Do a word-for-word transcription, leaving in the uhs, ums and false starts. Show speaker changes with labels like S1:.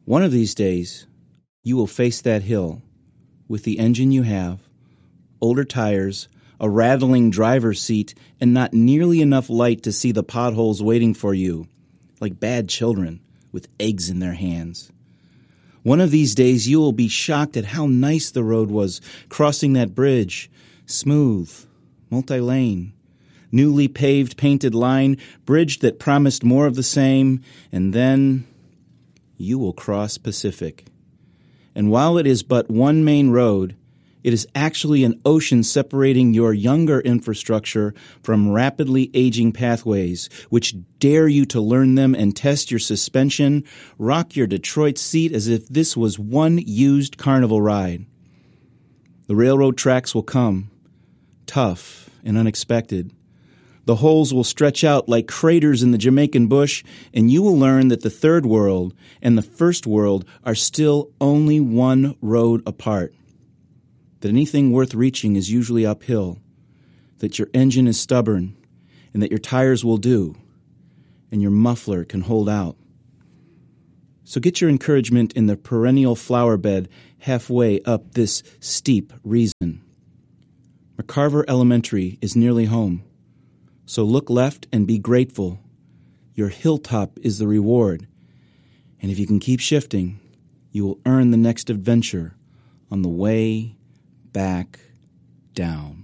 S1: One of these days, you will face that hill with the engine you have, older tires, a rattling driver's seat, and not nearly enough light to see the potholes waiting for you, like bad children with eggs in their hands. One of these days, you will be shocked at how nice the road was crossing that bridge, smooth, multi-lane, newly paved, painted line, bridge that promised more of the same, and then you will cross Pacific. And while it is but one main road, it is actually an ocean separating your younger infrastructure from rapidly aging pathways, which dare you to learn them and test your suspension, rock your Detroit seat as if this was one used carnival ride. The railroad tracks will come, tough and unexpected. The holes will stretch out like craters in the Jamaican bush, and you will learn that the third world and the first world are still only one road apart. That anything worth reaching is usually uphill, that your engine is stubborn, and that your tires will do, and your muffler can hold out. So get your encouragement in the perennial flower bed halfway up this steep reason. McCarver Elementary is nearly home, so look left and be grateful. Your hilltop is the reward, and if you can keep shifting, you will earn the next adventure on the way back down.